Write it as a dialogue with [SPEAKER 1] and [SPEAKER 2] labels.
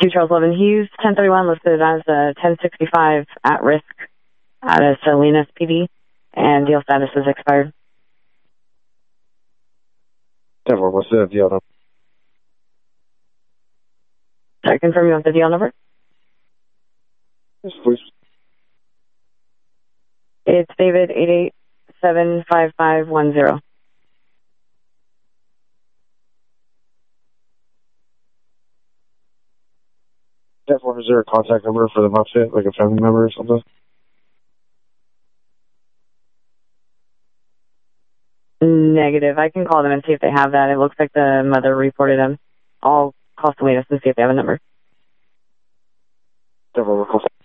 [SPEAKER 1] 2 Charles Levin Hughes, 1031, listed as a 1065 at risk out of Salinas PD, and deal status is expired.
[SPEAKER 2] 10-4, what's the deal number?
[SPEAKER 1] Sorry, confirm you want the deal number?
[SPEAKER 2] Yes, please.
[SPEAKER 1] It's David 8875510.
[SPEAKER 2] Is there a contact number for the outfit, like a family member or something?
[SPEAKER 1] Negative. I can call them and see if they have that. It looks like the mother reported them. I'll call Salinas and see if they have a number.
[SPEAKER 2] 10-4,